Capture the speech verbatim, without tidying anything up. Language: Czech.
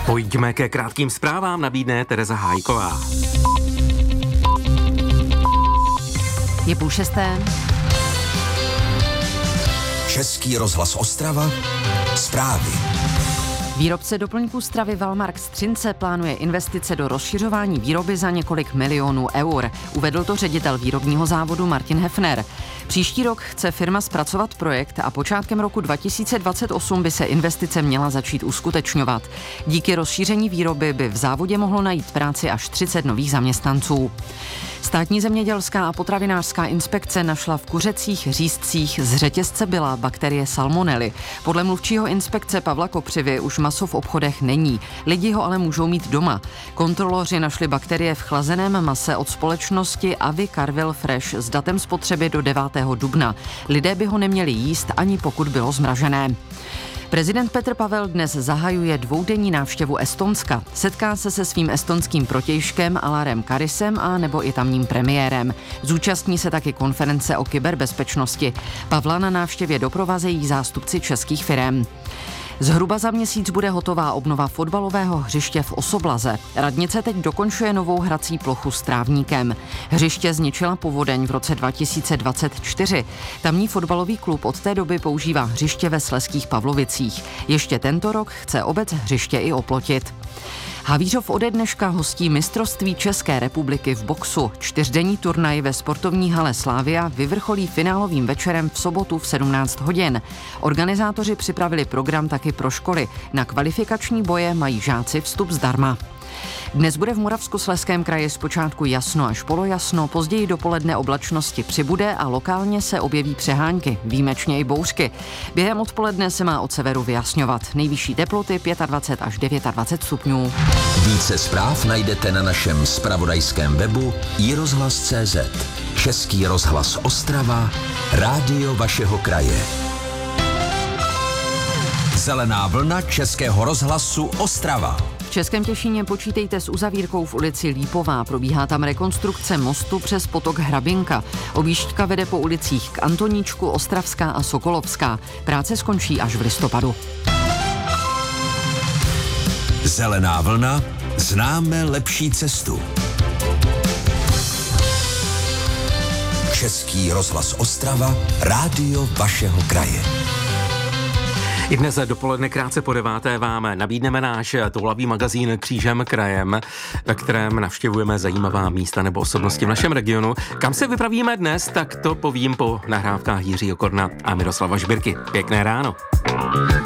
Pojďme ke krátkým zprávám, nabídne Tereza Hájková. Je půl šesté. Český rozhlas Ostrava, zprávy. Výrobce doplňků stravy Valmark Střince plánuje investice do rozšiřování výroby za několik milionů eur. Uvedl to ředitel výrobního závodu Martin Hefner. Příští rok chce firma zpracovat projekt a počátkem roku dva tisíce dvacet osm by se investice měla začít uskutečňovat. Díky rozšíření výroby by v závodě mohlo najít práci až třicet nových zaměstnanců. Státní zemědělská a potravinářská inspekce našla v kuřecích řízcích z řetězce byla bakterie salmonely. Podle mluvčího inspekce Pavla Kopřivy už maso v obchodech není. Lidi ho ale můžou mít doma. Kontroloři našli bakterie v chlazeném mase od společnosti Avi Carville Fresh s datem spotřeby do devátého dubna. Lidé by ho neměli jíst, ani pokud bylo zmražené. Prezident Petr Pavel dnes zahajuje dvoudenní návštěvu Estonska. Setká se se svým estonským protějškem Alarem Karisem a nebo i tamním premiérem. Zúčastní se taky konference o kyberbezpečnosti. Pavla na návštěvě doprovázejí zástupci českých firem. Zhruba za měsíc bude hotová obnova fotbalového hřiště v Osoblaze. Radnice teď dokončuje novou hrací plochu s trávníkem. Hřiště zničila povodeň v roce dva tisíce dvacet čtyři. Tamní fotbalový klub od té doby používá hřiště ve Slezských Pavlovicích. Ještě tento rok chce obec hřiště i oplotit. Havířov ode dneška hostí mistrovství České republiky v boxu. Čtyřdenní turnaj ve sportovní hale Slavia vyvrcholí finálovým večerem v sobotu v sedmnáct hodin. Organizátoři připravili program taky pro školy. Na kvalifikační boje mají žáci vstup zdarma. Dnes bude v Moravskoslezském kraji zpočátku jasno až polojasno, později dopoledne oblačnosti přibude a lokálně se objeví přehánky, výjimečně i bouřky. Během odpoledne se má od severu vyjasňovat. Nejvyšší teploty dvacet pět až dvacet devět stupňů. Více zpráv najdete na našem zpravodajském webu i rozhlas tečka cé zet. Český rozhlas Ostrava, rádio vašeho kraje. Zelená vlna Českého rozhlasu Ostrava. V Českém Těšíně počítejte s uzavírkou v ulici Lípová. Probíhá tam rekonstrukce mostu přes potok Hrabinka. Objížďka vede po ulicích k Antoníčku, Ostravská a Sokolovská. Práce skončí až v listopadu. Zelená vlna, známe lepší cestu. Český rozhlas Ostrava, rádio vašeho kraje. I dnes dopoledne krátce po deváté vám nabídneme náš toulavý magazín Křížem krajem, ve kterém navštěvujeme zajímavá místa nebo osobnosti v našem regionu. Kam se vypravíme dnes, tak to povím po nahrávkách Jiřího Korna a Miroslava Žbirky. Pěkné ráno.